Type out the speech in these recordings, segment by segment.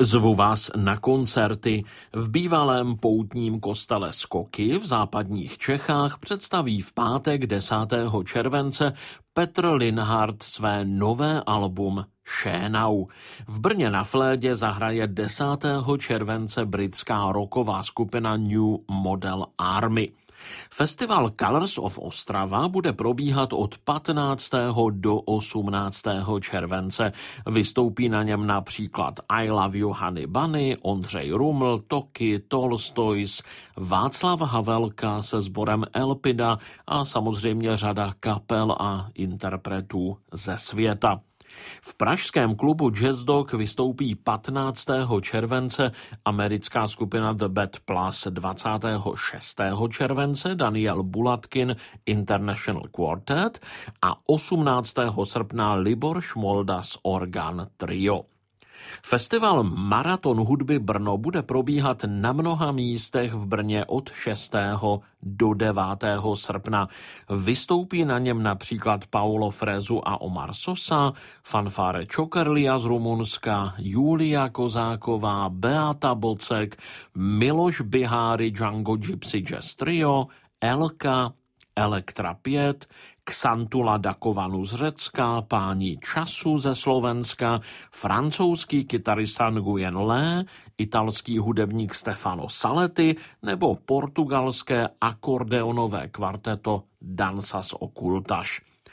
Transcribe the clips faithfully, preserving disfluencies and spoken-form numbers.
Zvu vás na koncerty. V bývalém poutním kostele Skoky v západních Čechách představí v pátek desátého července Petr Linhart své nové album Šénau. V Brně na Flédě zahraje desátého července britská rocková skupina New Model Army. Festival Colors of Ostrava bude probíhat od patnáctého do osmnáctého července. Vystoupí na něm například I Love You Honey Bunny, Ondřej Ruml, Toky, Tolstoys, Václav Havelka se sborem Elpida a samozřejmě řada kapel a interpretů ze světa. V pražském klubu Jazz Dog vystoupí patnáctého července americká skupina The Bad Plus, dvacátého šestého července Daniel Bulatkin International Quartet a osmnáctého srpna Libor Šmoldas Organ Trio. Festival Maraton hudby Brno bude probíhat na mnoha místech v Brně od šestého do devátého srpna. Vystoupí na něm například Paulo Frezu a Omar Sosa, fanfáre Čokerlia z Rumunska, Julia Kozáková, Beata Bocek, Miloš Biháry Django Gypsy Jazz Trio, Elka, Elektra pět, Xantula Dakovanu z Řecka, Páni času ze Slovenska, francouzský kytarista Nguyen Lé, italský hudebník Stefano Saletti nebo portugalské akordeonové kvarteto Danças Ocultas.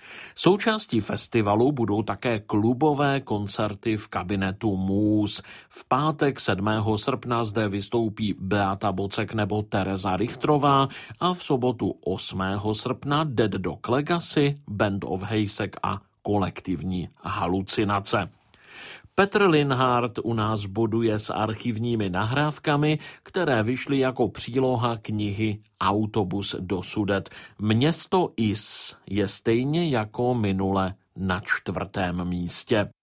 Součástí festivalu budou také klubové koncerty v kabinetu Můz. V pátek sedmého srpna zde vystoupí Beata Bocek nebo Tereza Richtrová a v sobotu osmého srpna Dead Dog Legacy, Band of Hejsek a Kolektivní halucinace. Petr Linhart u nás boduje s archivními nahrávkami, které vyšly jako příloha knihy Autobus do Sudet. Město Is je stejně jako minule na čtvrtém místě.